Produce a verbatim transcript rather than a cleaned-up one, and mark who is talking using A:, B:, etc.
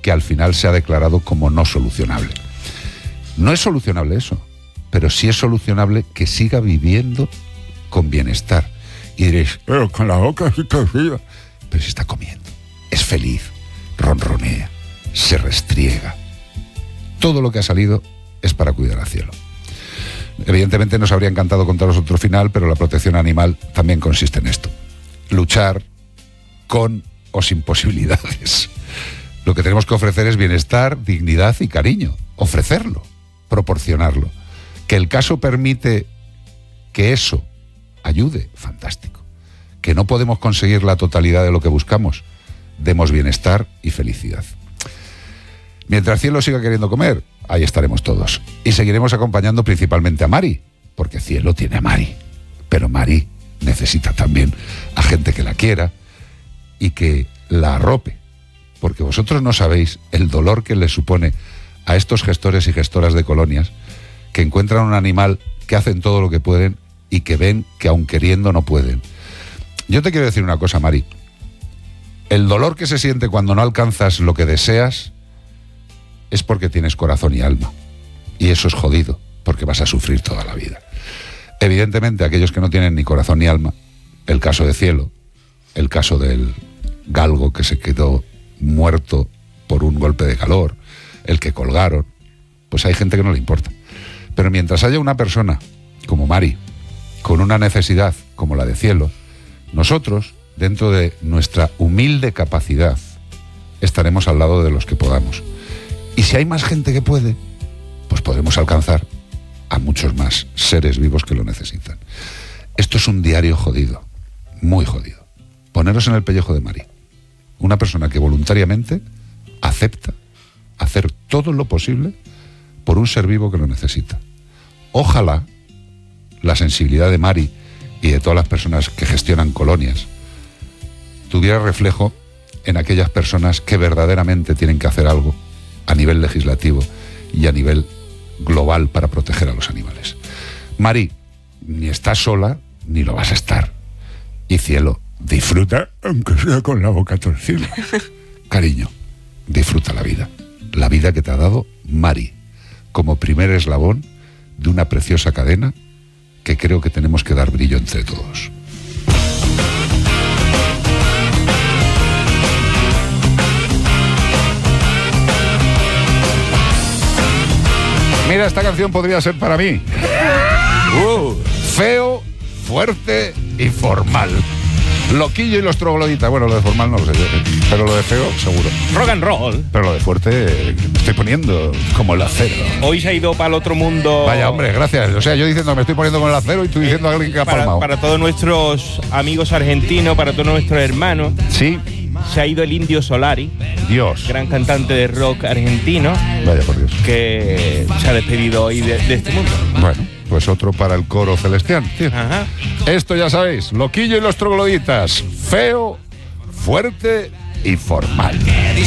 A: que al final se ha declarado como no solucionable. No es solucionable eso, pero sí es solucionable que siga viviendo con bienestar. Y diréis, pero con la boca sí está viva. Pero si está comiendo, es feliz, ronronea, se restriega. Todo lo que ha salido es para cuidar al cielo. Evidentemente nos habría encantado contaros otro final, pero la protección animal también consiste en esto: luchar con o sin posibilidades. Lo que tenemos que ofrecer es bienestar, dignidad y cariño. Ofrecerlo, proporcionarlo. Que el caso permite que eso ayude, fantástico. Que no podemos conseguir la totalidad de lo que buscamos, demos bienestar y felicidad. Mientras Cielo siga queriendo comer, ahí estaremos todos. Y seguiremos acompañando principalmente a Mari, porque Cielo tiene a Mari. Pero Mari necesita también a gente que la quiera y que la arrope. Porque vosotros no sabéis el dolor que le supone a estos gestores y gestoras de colonias que encuentran un animal que hacen todo lo que pueden y que ven que aun queriendo no pueden. Yo te quiero decir una cosa, Mari. El dolor que se siente cuando no alcanzas lo que deseas es porque tienes corazón y alma. Y eso es jodido, porque vas a sufrir toda la vida. Evidentemente, aquellos que no tienen ni corazón ni alma, el caso de Cielo, el caso del galgo que se quedó muerto por un golpe de calor, el que colgaron, pues hay gente que no le importa. Pero mientras haya una persona como Mari, con una necesidad como la de Cielo, nosotros, dentro de nuestra humilde capacidad, estaremos al lado de los que podamos. Y si hay más gente que puede, pues podremos alcanzar a muchos más seres vivos que lo necesitan. Esto es un diario jodido, muy jodido. Poneros en el pellejo de Mari, una persona que voluntariamente acepta hacer todo lo posible por un ser vivo que lo necesita. Ojalá la sensibilidad de Mari y de todas las personas que gestionan colonias tuviera reflejo en aquellas personas que verdaderamente tienen que hacer algo a nivel legislativo y a nivel global para proteger a los animales. Mari, ni estás sola, ni lo vas a estar. Y Cielo, disfruta, aunque sea con la boca torcida. Cariño, disfruta la vida. La vida que te ha dado Mari, como primer eslabón de una preciosa cadena que creo que tenemos que dar brillo entre todos. Mira, esta canción podría ser para mí. Uh, feo, fuerte y formal. Loquillo y los trogloditas. Bueno, lo de formal no lo sé, pero lo de feo, seguro.
B: Rock and roll.
A: Pero lo de fuerte me estoy poniendo como el acero.
B: Hoy se ha ido para el otro mundo.
A: Vaya, hombre, gracias. O sea, yo diciendo me estoy poniendo con el acero y tú diciendo a alguien que ha
B: para,
A: palmado.
B: Para todos nuestros amigos argentinos, para todos nuestros hermanos.
A: Sí.
B: Se ha ido el Indio Solari.
A: Dios.
B: Gran cantante de rock argentino.
A: Vaya por Dios.
B: Que se ha despedido hoy de, de este mundo.
A: Bueno, pues otro para el coro celestial, tío.
B: Ajá.
A: Esto ya sabéis, Loquillo y los trogloditas. Feo, fuerte y formal.